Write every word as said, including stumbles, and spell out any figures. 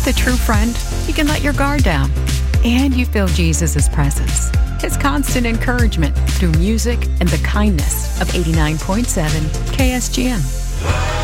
a true friend, you can let your guard down. And you feel Jesus' presence, His constant encouragement through music and the kindness of eighty-nine point seven K S G M.